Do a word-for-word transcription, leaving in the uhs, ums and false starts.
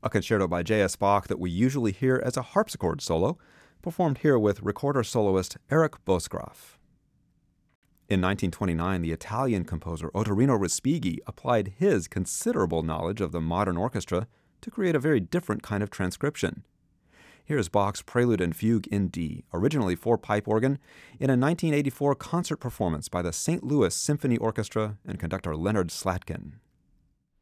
a concerto by J S. Bach that we usually hear as a harpsichord solo, performed here with recorder soloist Eric Bosgraf. In nineteen twenty-nine, the Italian composer Ottorino Respighi applied his considerable knowledge of the modern orchestra to create a very different kind of transcription. Here is Bach's Prelude and Fugue in D, originally for pipe organ, in a nineteen eighty-four concert performance by the Saint Louis Symphony Orchestra and conductor Leonard Slatkin.